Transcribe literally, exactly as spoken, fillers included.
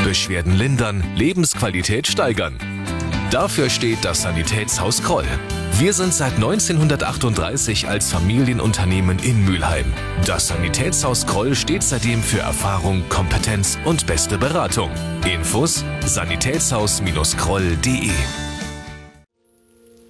Beschwerden lindern, Lebensqualität steigern. Dafür steht das Sanitätshaus Kroll. Wir sind seit neunzehnhundertachtunddreißig als Familienunternehmen in Mülheim. Das Sanitätshaus Kroll steht seitdem für Erfahrung, Kompetenz und beste Beratung. Infos: sanitätshaus Bindestrich kroll punkt de